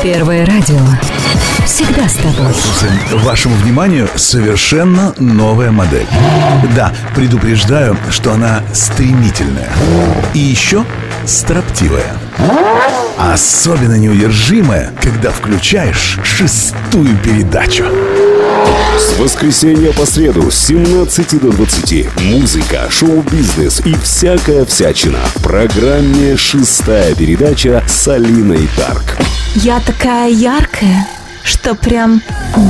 Первое радио. Всегда с тобой. Вашему вниманию совершенно новая модель. Да, предупреждаю, что она стремительная. И еще строптивая. Особенно неудержимая, когда включаешь 6-ю передачу. С воскресенья по среду с 17 до 20 музыка, шоу-бизнес и всякая всячина в программе «6-я передача» с Алиной Тарк. Я такая яркая, что прям